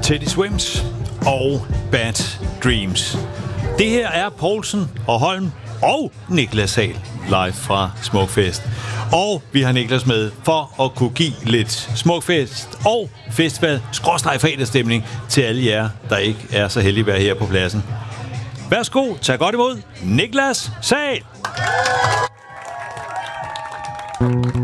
Teddy Swims og Bad Dreams. Det her er Poulsen og Holm og Niklas Sahl live fra Smukfest. Og vi har Niklas med for at kunne give lidt Smukfest og festival /fredagsstemning til alle jer, der ikke er så heldige at være her på pladsen. Værsgo, tag godt imod Niklas Sahl.